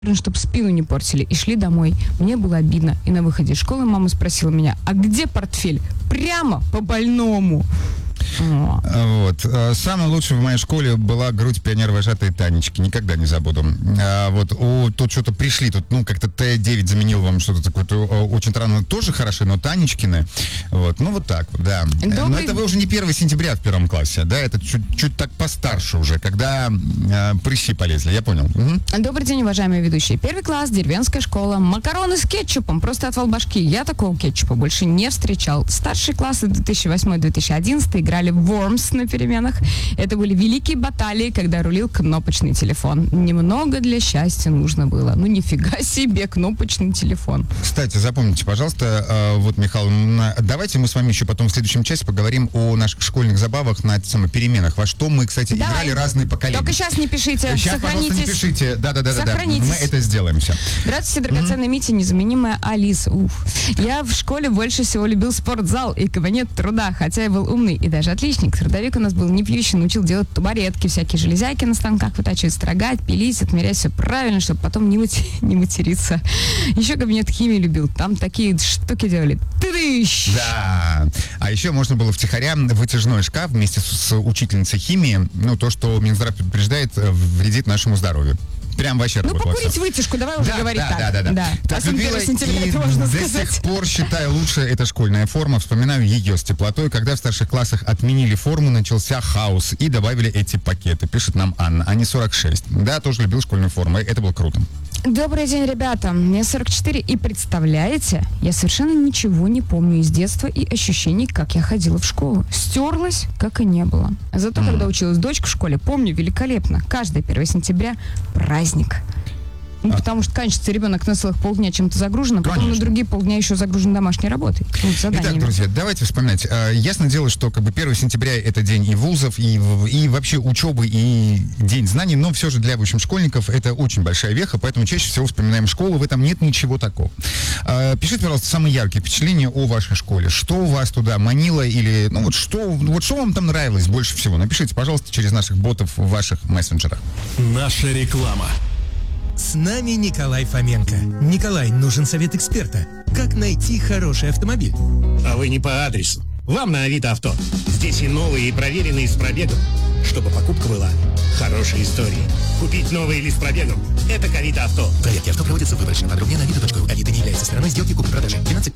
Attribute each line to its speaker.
Speaker 1: чтобы спину не портили, и шли домой. Мне было обидно. И на выходе из школы мама спросила меня: а где портфель? Прямо по больному.
Speaker 2: Вот. Самой лучшей в моей школе была грудь пионер-вожатой Танечки. Никогда не забуду. Тут что-то пришли, тут, как-то Т9 заменил вам что-то такое очень странное. Тоже хорошо, но Танечкины. Вот так вот, да. Но это вы уже не 1 сентября в 1 классе, да? Это чуть так постарше уже, когда прыщи полезли. Я понял. Угу.
Speaker 1: Добрый день, уважаемые ведущие. 1 класс, деревенская школа. Макароны с кетчупом. Просто отвал башки. Я такого кетчупа больше не встречал. Старшие классы 2008-2011 играли в Worms на переменах. Это были великие баталии, когда рулил кнопочный телефон. Немного для счастья нужно было. Нифига себе, кнопочный телефон.
Speaker 2: Кстати, запомните, пожалуйста, Михаил, давайте мы с вами еще потом в следующем часе поговорим о наших школьных забавах на переменах. Во что мы, кстати, играли разные поколения.
Speaker 1: Только сейчас не пишите.
Speaker 2: Сейчас, пожалуйста, не пишите. Да. Мы это сделаем все.
Speaker 1: Здравствуйте, драгоценный Митя, незаменимая Алиса. Я в школе больше всего любил спортзал и кабинет труда, хотя я был умный и даже отличник. Трудовик у нас был не пьющий, научил делать тубаретки, всякие железяки на станках вытачивать, строгать, пилить, отмерять все правильно, чтобы потом не материться. Еще кабинет химии любил. Там такие штуки делали. Тыдыщ!
Speaker 2: Да. А еще можно было втихаря вытяжной шкаф вместе с учительницей химии. То, что Минздрав предупреждает, вредит нашему здоровью. Прям вообще работало.
Speaker 1: Покурить вытяжку, давай уже говорить так.
Speaker 2: Да. Так любила и до сих пор, считаю, лучше это школьная форма. Вспоминаю ее с теплотой. Когда в старших классах отменили форму, начался хаос и добавили эти пакеты. Пишет нам Анна. Они 46. Да, тоже любил школьную форму. Это было круто.
Speaker 1: Добрый день, ребята. Мне 44, и представляете, я совершенно ничего не помню из детства и ощущений, как я ходила в школу. Стерлась, как и не было. Зато, когда училась дочка в школе, помню великолепно. Каждое 1 сентября праздник. Потому что, конечно, ребенок на целых полдня чем-то загружен, а потом на другие полдня еще загружен домашней работой.
Speaker 2: Итак, друзья, давайте вспоминать. Ясно дело, что 1 сентября это день и вузов, и вообще учебы, и день знаний, но все же для, в общем, школьников это очень большая веха, поэтому чаще всего вспоминаем школу, в этом нет ничего такого. Пишите, пожалуйста, самые яркие впечатления о вашей школе. Что у вас туда манило, или, что вам там нравилось больше всего? Напишите, пожалуйста, через наших ботов в ваших мессенджерах.
Speaker 3: Наша реклама.
Speaker 4: С нами Николай Фоменко. Николай, нужен совет эксперта. Как найти хороший автомобиль?
Speaker 5: А вы не по адресу. Вам на Авито Авто. Здесь и новые, и проверенные с пробегом. Чтобы покупка была хорошей историей. Купить новый или с пробегом – это к Авито Авто.
Speaker 4: Проверки авто проводятся выборочно. Подробнее на avito.ru. Авито не является стороной сделки купли-продажи.